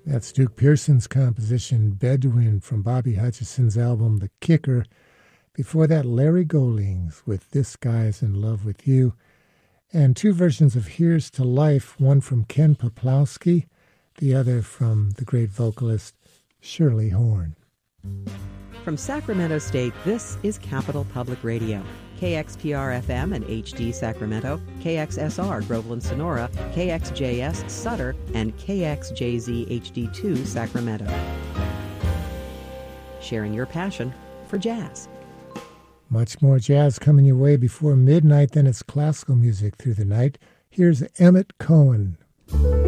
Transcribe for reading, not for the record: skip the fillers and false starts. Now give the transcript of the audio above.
That's Duke Pearson's composition, Bedouin, from Bobby Hutcherson's album, The Kicker. Before that, Larry Goldings with This Guy's in Love with You. And two versions of Here's to Life, one from Ken Poplawski, the other from the great vocalist Shirley Horn. From Sacramento State, this is Capital Public Radio. KXPR-FM and HD Sacramento, KXSR Groveland Sonora, KXJS Sutter, and KXJZ HD2 Sacramento. Sharing your passion for jazz. Much more jazz coming your way before midnight, then it's classical music through the night. Here's Emmett Cohen.